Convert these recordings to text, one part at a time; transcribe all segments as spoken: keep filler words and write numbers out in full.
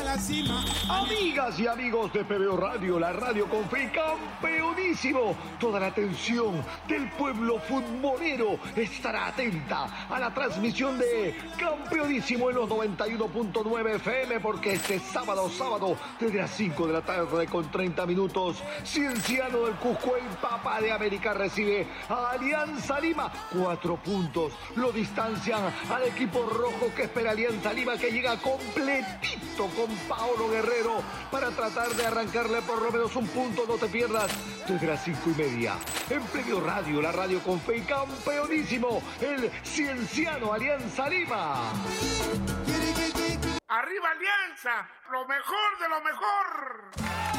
la cima. Amigas y amigos de P B O Radio, la radio con fe, campeonísimo. Toda la atención del pueblo futbolero estará atenta a la transmisión de Campeonísimo en los noventa y uno punto nueve F M, porque este sábado, sábado, desde las cinco de la tarde con treinta minutos, Cienciano del Cusco, el Papa de América, recibe a Alianza Lima. Cuatro puntos lo distancian al equipo rojo que espera Alianza Lima, que llega completito con Paolo Guerrero para tratar de arrancarle por lo menos un punto. No te pierdas desde las cinco y media en P B O Radio, la radio con fe y campeonísimo, el Cienciano Alianza Lima. ¡Arriba Alianza! ¡Lo mejor de lo mejor!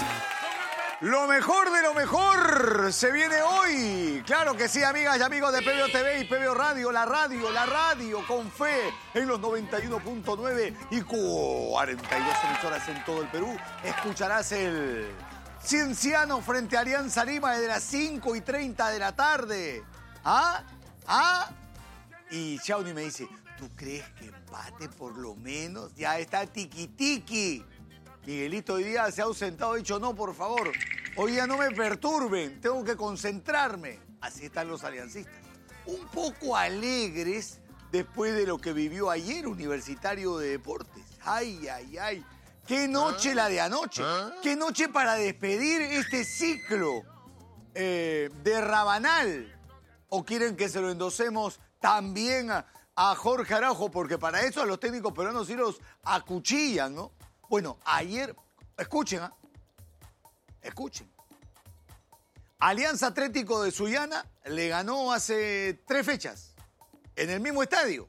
Lo mejor de lo mejor se viene hoy. Claro que sí, amigas y amigos de P B O T V y P B O Radio, la radio, la radio con fe en los noventa y uno punto nueve y cuarenta y dos emisoras en todo el Perú. Escucharás el Cienciano frente a Alianza Lima desde las cinco y treinta de la tarde. ¿Ah? ¿Ah? Y Shawnee me dice, ¿tú crees que empate por lo menos? Ya está tiqui-tiqui. Miguelito hoy día se ha ausentado, ha dicho, no, por favor, hoy día no me perturben, tengo que concentrarme. Así están los aliancistas. Un poco alegres después de lo que vivió ayer Universitario de Deportes. Ay, ay, ay. Qué noche la de anoche. Qué noche para despedir este ciclo eh, de Rabanal. ¿O quieren que se lo endosemos también a, a Jorge Araujo? Porque para eso a los técnicos peruanos sí los acuchillan, ¿no? Bueno, ayer, escuchen, ¿ah? Escuchen. Alianza Atlético de Sullana le ganó hace tres fechas en el mismo estadio.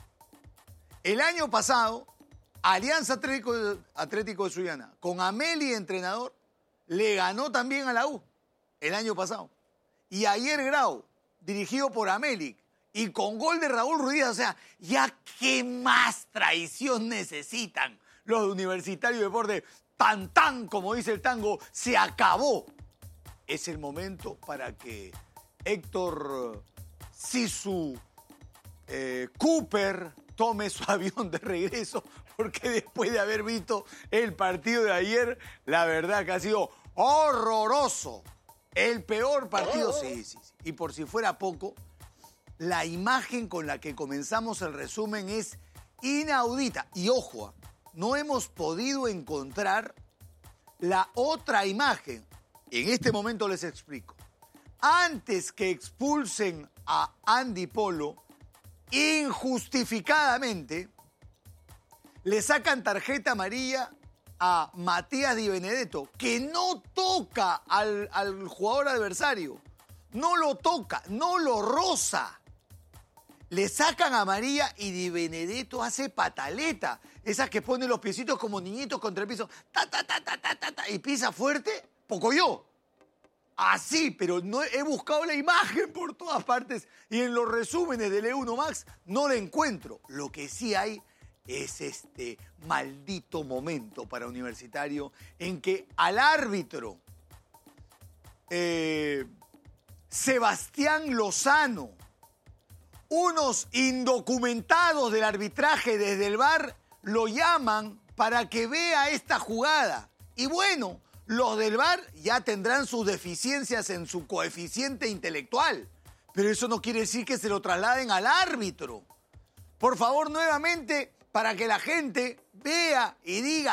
El año pasado, Alianza Atlético de, Atlético de Sullana, con Ameli entrenador, le ganó también a la U el año pasado. Y ayer Grau, dirigido por Ameli, y con gol de Raúl Ruiz, o sea, ¿ya qué más traición necesitan los de Universitario de Deportes? Tan tan, como dice el tango, se acabó. Es el momento para que Héctor Sisu eh, Cooper tome su avión de regreso, porque después de haber visto el partido de ayer, la verdad que ha sido horroroso. El peor partido, sí, sí, sí. Y por si fuera poco, la imagen con la que comenzamos el resumen es inaudita. Y ojo, no hemos podido encontrar la otra imagen. En este momento les explico. Antes que expulsen a Andy Polo, injustificadamente, le sacan tarjeta amarilla a Matías Di Benedetto, que no toca al, al jugador adversario. No lo toca, no lo roza. Le sacan amarilla y Di Benedetto hace pataleta. Esas que ponen los piecitos como niñitos contra el piso. Ta, ta, ta, ta, ta, ta, ta, y pisa fuerte, poco yo. Así, pero no he buscado la imagen por todas partes y en los resúmenes del E uno Max no la encuentro. Lo que sí hay es este maldito momento para Universitario en que al árbitro eh, Sebastián Lozano, unos indocumentados del arbitraje desde el V A R lo llaman para que vea esta jugada. Y bueno, los del V A R ya tendrán sus deficiencias en su coeficiente intelectual, pero eso no quiere decir que se lo trasladen al árbitro. Por favor, nuevamente, para que la gente vea y diga,